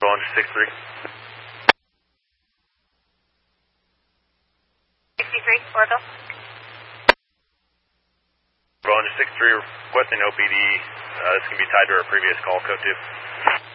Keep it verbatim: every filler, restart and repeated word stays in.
Boeing six three. sixty-three, Orville. Boeing six three, requesting O P D. Uh, this can be tied to our previous call, code two.